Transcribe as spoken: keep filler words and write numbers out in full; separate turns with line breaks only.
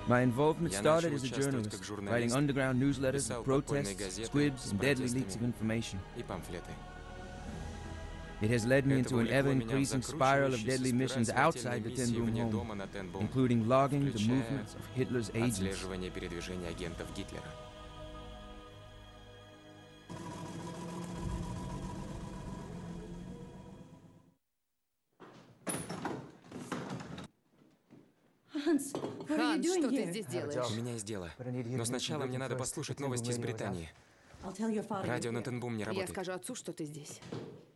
My involvement
Я
started
начал
as a
участвовать как
journalist,
журналист,
writing underground newsletters
писал
of
подпольные
protests,
газеты
squibs,
с
and deadly leaks of
протестами
information.
и памфлеты.
It has led me
Это
into an
вовлекло меня в
ever-increasing spiral of
закручивающиеся
deadly
спираль
missions outside the
смертельной
Ten
миссии
Boom
вне
home,
дома на Тенбум,
including logging the
включая
movements of Hitler's agents.
отслеживание передвижения агентов Гитлера.
Ханс,
Ханс, что ты здесь
У
делаешь?
меня есть дело. Но сначала мне надо послушать новости из Британии. Радио на Тенбум не
Я
работает.
скажу отцу, что ты здесь.